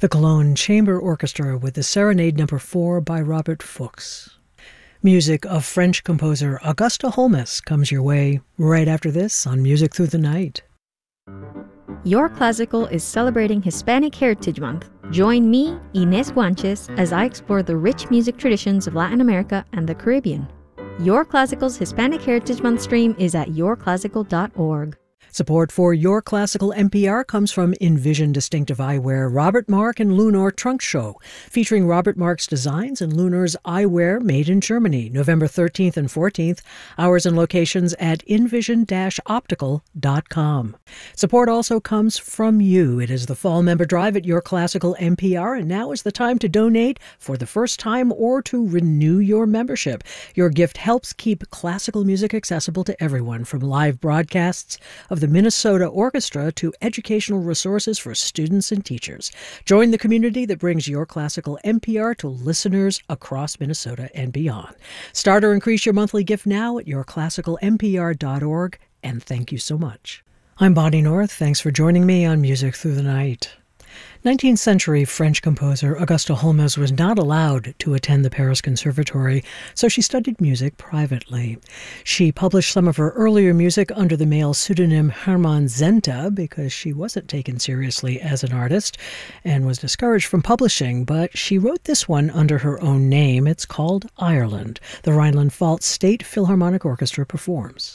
The Cologne Chamber Orchestra with the Serenade No. 4 by Robert Fuchs. Music of French composer Auguste Holmes comes your way right after this on Music Through the Night. Your Classical is celebrating Hispanic Heritage Month. Join me, Inés Guanches, as I explore the rich music traditions of Latin America and the Caribbean. Your Classical's Hispanic Heritage Month stream is at yourclassical.org. Support for Your Classical NPR comes from Envision Distinctive Eyewear, Robert Mark and Lunar Trunk Show, featuring Robert Mark's designs and Lunar's eyewear made in Germany, November 13th and 14th. Hours and locations at envision-optical.com. Support also comes from you. It is the Fall Member Drive at Your Classical NPR, and now is the time to donate for the first time or to renew your membership. Your gift helps keep classical music accessible to everyone, from live broadcasts of the Minnesota Orchestra to educational resources for students and teachers. Join the community that brings Your Classical NPR to listeners across Minnesota and beyond. Start or increase your monthly gift now at yourclassicalnpr.org, and thank you so much. I'm Bonnie North. Thanks for joining me on Music Through the Night. 19th century French composer Auguste Holmes was not allowed to attend the Paris Conservatory, so she studied music privately. She published some of her earlier music under the male pseudonym Hermann Zenta because she wasn't taken seriously as an artist and was discouraged from publishing, but she wrote this one under her own name. It's called Ireland. The Rhineland-Pfalz State Philharmonic Orchestra performs.